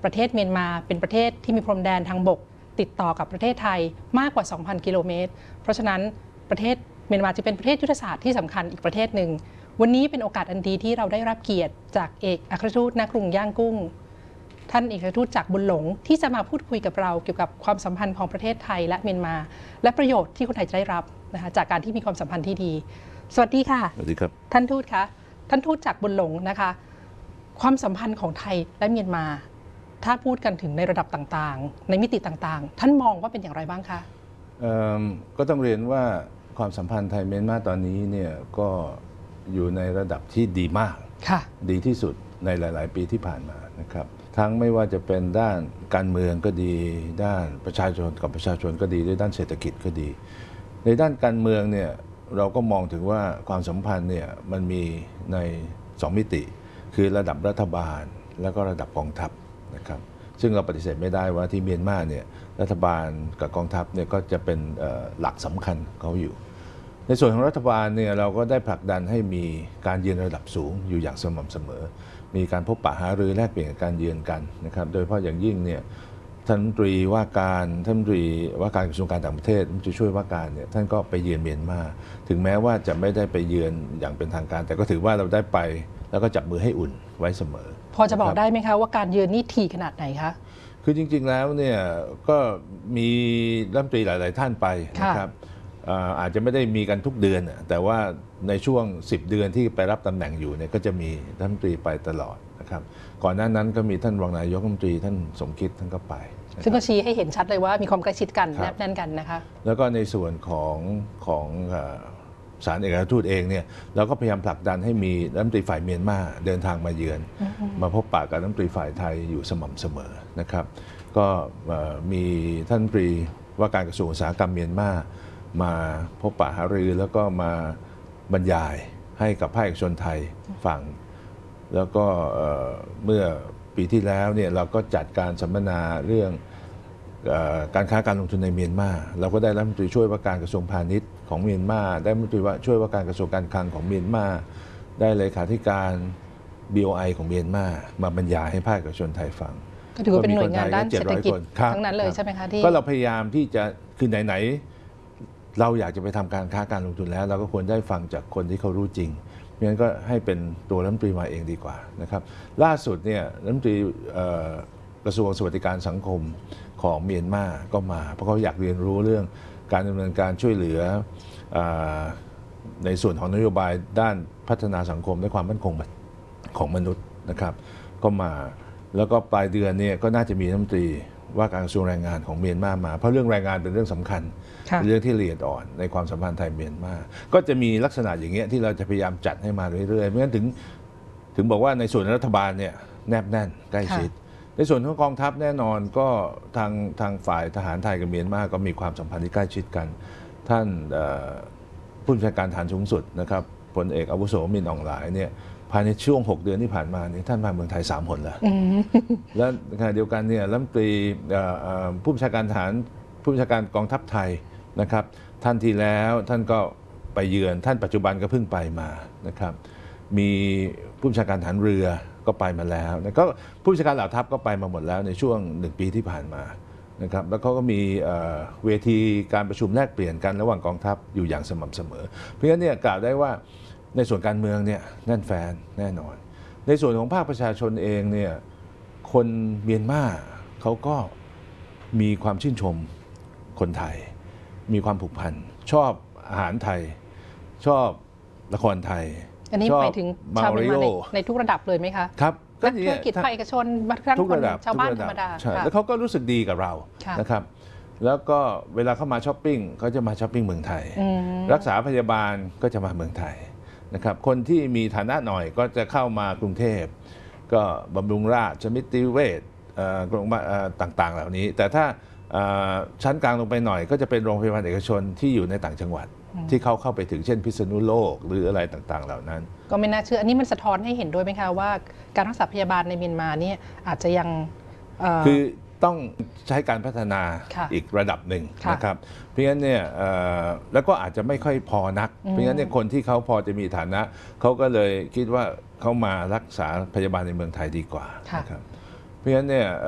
ประเทศเมียนมาเป็นประเทศที่มีพรมแดนทางบกติดต่อกับประเทศไทยมากกว่า 2,000 กิโลเมตรเพราะฉะนั้นประเทศเมียนมาจะเป็นประเทศยุทธศาสตร์ที่สำคัญอีกประเทศหนึ่งวันนี้เป็นโอกาสอันดีที่เราได้รับเกียรติจากเอกอัครราชทูตณกรุงย่างกุ้งท่านเอกอัครราชทูตจากบุญหลงที่จะมาพูดคุยกับเราเกี่ยวกับความสัมพันธ์ของประเทศไทยและเมียนมาและประโยชน์ที่คนไทยจะได้รับนะคะจากการที่มีความสัมพันธ์ที่ดีสวัสดีค่ะสวัสดีครับท่านทูตคะท่านทูตจากบุญหลงนะคะความสัมพันธ์ของไทยและเมียนมาถ้าพูดกันถึงในระดับต่างๆในมิติต่างๆท่านมองว่าเป็นอย่างไรบ้างคะก็ต้องเรียนว่าความสัมพันธ์ไทยเมียนมาตอนนี้เนี่ยก็อยู่ในระดับที่ดีมากดีที่สุดในหลายๆปีที่ผ่านมานะครับทั้งไม่ว่าจะเป็นด้านการเมืองก็ดีด้านประชาชนกับประชาชนก็ดีด้วยด้านเศรษฐกิจก็ดีในด้านการเมืองเนี่ยเราก็มองถึงว่าความสัมพันธ์เนี่ยมันมีใน2มิติคือระดับรัฐบาลแล้วก็ระดับกองทัพนะครับซึ่งเราปฏิเสธไม่ได้ว่าที่เมียนมาเนี่ยรัฐบาลกับกองทัพเนี่ยก็จะเป็นหลักสำคัญเขาอยู่ในส่วนของรัฐบาลเนี่ยเราก็ได้ผลักดันให้มีการเยือนระดับสูงอยู่อย่างสม่ำเสมอมีการพบปะหารือแลกเปลี่ยนการเยือนกันนะครับโดยเฉพาะอย่างยิ่งเนี่ยท่านรัฐมนตรีว่าการกระทรวงการต่างประเทศจะช่วยว่าการเนี่ยท่านก็ไปเยือนเมียนมาถึงแม้ว่าจะไม่ได้ไปเยือนอย่างเป็นทางการแต่ก็ถือว่าเราได้ไปแล้วก็จับมือให้อุ่นไว้เสมอพอจะบอกได้ไหมคะว่าการเยือนนี่ถี่ขนาดไหนคะคือจริงๆแล้วเนี่ยก็มีรัฐมนตรีหลายๆท่านไปนะครับอาจจะไม่ได้มีกันทุกเดือนแต่ว่าในช่วง10เดือนที่ไปรับตำแหน่งอยู่เนี่ยก็จะมีรัฐมนตรีไปตลอดนะครับก่อนหน้านั้นก็มีท่านรองนายกรัฐมนตรีท่านสมคิดท่านก็ไปซึ่งก็ชี้ให้เห็นชัดเลยว่ามีความใกล้ชิดกันแนบแน่นกันนะคะแล้วก็ในส่วนของศาลเอกอัครราชทูตเองเนี่ยเราก็พยายามผลักดันให้มีรัฐมนตรีฝ่ายเมียนมาเดินทางมาเยือนมาพบปะกับรัฐมนตรีฝ่ายไทยอยู่สม่ำเสมอนะครับก็มีท่านรัฐมนตรีว่าการกระทรวงอุตสาหกรรมเมียนมาพบปะหารือแล้วก็มาบรรยายให้กับภาคเอกชนไทยฟังแล้วก็เมื่อปีที่แล้วเนี่ยเราก็จัดการสัมมนาเรื่องการค้าการลงทุนในเมียนมาเราก็ได้รัฐมนตรีช่วยว่าการกระทรวงพาณิชย์ของเมียนมาได้รัฐมนตรีช่วยว่าการกระทรวงการคลังของเมียนมาได้เลขาธิการ BOI ของเมียนมาบรรยายให้ภาคเอกชนไทยฟังก็ถือว่าเป็นหน่วยงานด้านเศรษฐกิจทั้งนั้นเลยใช่ไหมคะที่ก็เราพยายามที่จะคือไหนเราอยากจะไปทำการค้าการลงทุนแล้วเราก็ควรได้ฟังจากคนที่เขารู้จริงเพราะฉะนั้นก็ให้เป็นตัวรัฐมนตรีมาเองดีกว่านะครับล่าสุดเนี่ยรัฐมนตรีกระทรวงสวัสดิการสังคมของเมียนมาก็มาเพราะเขาอยากเรียนรู้เรื่องการดำเนินการช่วยเหลือในส่วนของนโยบายด้านพัฒนาสังคมและความมั่นคงของมนุษย์นะครับก็มาแล้วก็ปลายเดือนเนี่ยก็น่าจะมีรัฐมนตรีว่าการกระทรวงแรงงานของเมียนมาเพราะเรื่องแรงงานเป็นเรื่องสำคัญเป็นเรื่องที่ละเอียดอ่อนในความสัมพันธ์ไทยเมียนมาก็จะมีลักษณะอย่างเงี้ยที่เราจะพยายามจัดให้มาเรื่อยๆเพราะฉะนั้นถึงบอกว่าในส่วนรัฐบาลเนี่ยแนบแน่นใกล้ชิดในส่วนของกองทัพแน่นอนก็ทางฝ่ายทหารไทยกับเมียนมาก็มีความสัมพันธ์ที่ใกล้ชิดกันท่านผู้บัญชาการฐานสูงสุดนะครับพลเอกอาวุโสมินอองหลายเนี่ยภายในช่วง6 เดือนที่ผ่านมาเนี่ยท่านมาเมืองไทย3 หนแล้วและขณะเดียวกันเนี่ยรัฐมนตรีผู้บัญชาการทหารผู้บัญชาการกองทัพไทยนะครับท่านที่แล้วท่านก็ไปเยือนท่านปัจจุบันก็เพิ่งไปมานะครับมีผู้บัญชาการทหารเรือก็ไปมาแล้วแล้วก็ผู้บัญชาการเหล่าทัพก็ไปมาหมดแล้วในช่วง1 ปีที่ผ่านมานะครับแล้วเขาก็มีเวทีการประชุมแลกเปลี่ยนกันระหว่างกองทัพอยู่อย่างสม่ำเสมอเพราะฉะนั้นเนี่ยกล่าวได้ว่าในส่วนการเมืองเนี่ยแน่นแฟนแน่นอนในส่วนของภาคประชาชนเองเนี่ยคนเมียนมาเขาก็มีความชื่นชมคนไทยมีความผูกพันชอบอาหารไทยชอบละครไทยอันนี้หมายถึงชาวเมียนมาในทุกระดับเลยไหมคะครับนักธุรกิจภาคเอกชนทุกระดับชาวบ้านธรรมดาแล้วเขาก็รู้สึกดีกับเรานะครับแล้วก็เวลาเข้ามาช้อปปิ้งเขาจะมาช้อปปิ้งเมืองไทยรักษาพยาบาลก็จะมาเมืองไทยนะครับคนที่มีฐานะหน่อยก็จะเข้ามากรุงเทพก็บำรุงราษฎร์มิตรเวชโรงพยาบาลต่างๆเหล่านี้แต่ถ้าชั้นกลางลงไปหน่อยก็จะเป็นโรงพยาบาลเอกชนที่อยู่ในต่างจังหวัดที่เขาเข้าไปถึงเช่นพิษณุโลกหรืออะไรต่างๆเหล่านั้นก็ไม่น่าเชื่ออันนี้มันสะท้อนให้เห็นด้วยไหมคะว่าการรักษาพยาบาลในเมียนมาเนี่ยอาจจะยังคือต้องใช้การพัฒนาอีกระดับหนึ่งนะครับเพราะฉะนั้นเนี่ยแล้วก็อาจจะไม่ค่อยพอนักเพราะฉะนั้นเนี่ยคนที่เขาพอจะมีฐานะเขาก็เลยคิดว่าเขามารักษาพยาบาลในเมืองไทยดีกว่านะครับเพราะฉะนั้นเนี่ย